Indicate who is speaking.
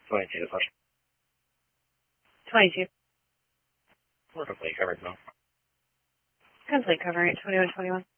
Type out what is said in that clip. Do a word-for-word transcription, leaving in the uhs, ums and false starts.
Speaker 1: twenty-two to push.
Speaker 2: twenty-two.
Speaker 1: We're complete coverage now.
Speaker 2: Complete cover at twenty-one twenty-one.